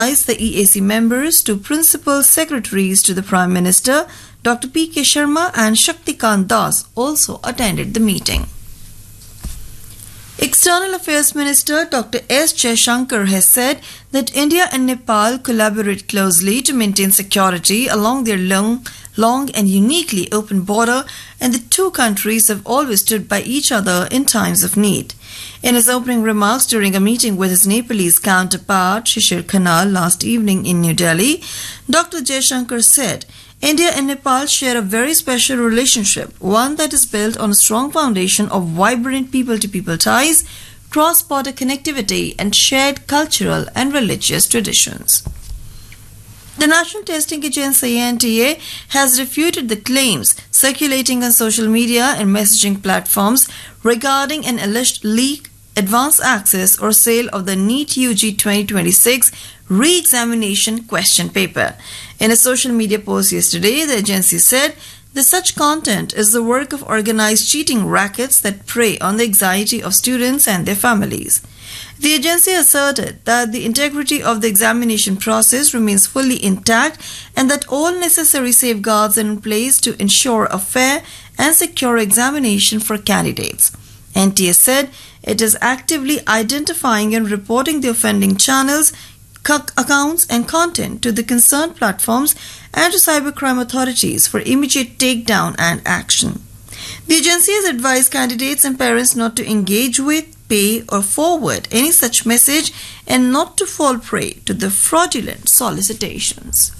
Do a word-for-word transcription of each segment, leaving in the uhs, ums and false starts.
the E A C members to principal secretaries to the Prime Minister, Doctor P K Sharma and Shaktikant Das also attended the meeting. External Affairs Minister Doctor S Jaishankar has said that India and Nepal collaborate closely to maintain security along their long, long and uniquely open border, and the two countries have always stood by each other in times of need. In his opening remarks during a meeting with his Nepalese counterpart Shishir Khanal last evening in New Delhi, Doctor Jaishankar said, India and Nepal share a very special relationship, one that is built on a strong foundation of vibrant people-to-people ties, cross-border connectivity, and shared cultural and religious traditions. The National Testing Agency N T A has refuted the claims circulating on social media and messaging platforms regarding an alleged leak, advance access or sale of the NEET U G twenty twenty-six re-examination question paper. In a social media post yesterday, the agency said that such content is the work of organized cheating rackets that prey on the anxiety of students and their families. The agency asserted that the integrity of the examination process remains fully intact and that all necessary safeguards are in place to ensure a fair and secure examination for candidates. N T A said it is actively identifying and reporting the offending channels, accounts and content to the concerned platforms and to cybercrime authorities for immediate takedown and action. The agency has advised candidates and parents not to engage with, pay or forward any such message and not to fall prey to the fraudulent solicitations.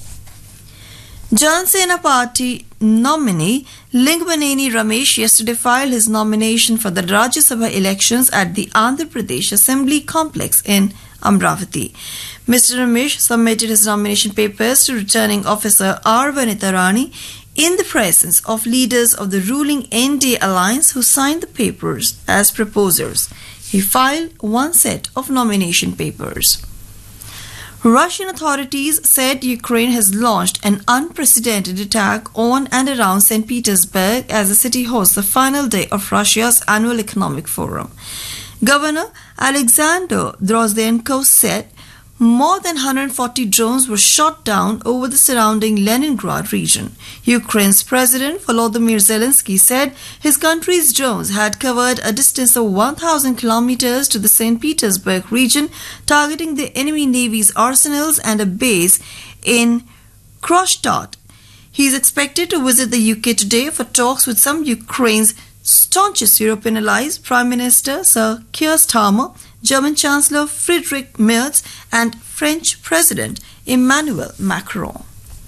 Jan Sena Party nominee Lingbaneni Ramesh yesterday filed his nomination for the Rajya Sabha elections at the Andhra Pradesh Assembly complex in Amravati. Mister Ramesh submitted his nomination papers to returning officer R. Vanitha Rani in the presence of leaders of the ruling N D A alliance who signed the papers as proposers. He filed one set of nomination papers. Russian authorities said Ukraine has launched an unprecedented attack on and around Saint Petersburg as the city hosts the final day of Russia's annual economic forum. Governor Alexander Drozdenko said more than one hundred forty drones were shot down over the surrounding Leningrad region. Ukraine's President Volodymyr Zelensky said his country's drones had covered a distance of one thousand kilometers to the Saint Petersburg region, targeting the enemy navy's arsenals and a base in Kronstadt. He is expected to visit the U K today for talks with some Ukraine's staunchest European allies, Prime Minister Sir Keir Starmer, German Chancellor Friedrich Merz and French President Emmanuel Macron.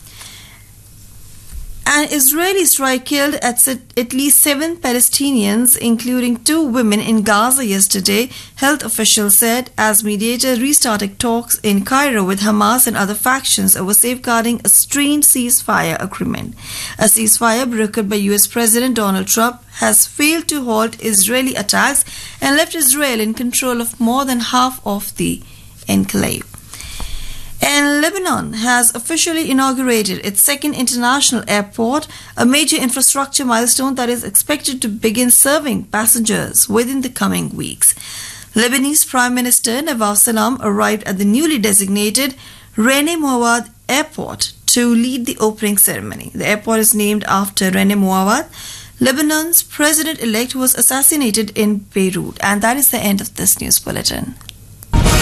An Israeli strike killed at least seven Palestinians, including two women, in Gaza yesterday, health officials said, as mediators restarted talks in Cairo with Hamas and other factions over safeguarding a strained ceasefire agreement. A ceasefire brokered by U S President Donald Trump has failed to halt Israeli attacks and left Israel in control of more than half of the enclave. And Lebanon has officially inaugurated its second international airport, a major infrastructure milestone that is expected to begin serving passengers within the coming weeks. Lebanese Prime Minister Nawaf Salam arrived at the newly designated Reine Mouawad Airport to lead the opening ceremony. The airport is named after Reine Mouawad, Lebanon's president-elect who was assassinated in Beirut. And that is the end of this news bulletin.